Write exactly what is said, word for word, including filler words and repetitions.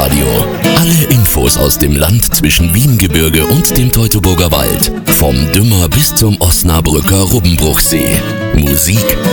Live-Radio. Alle Infos aus dem Land zwischen Wiehengebirge und dem Teutoburger Wald. Vom Dümmer bis zum Osnabrücker Rubbenbruchsee. Musik,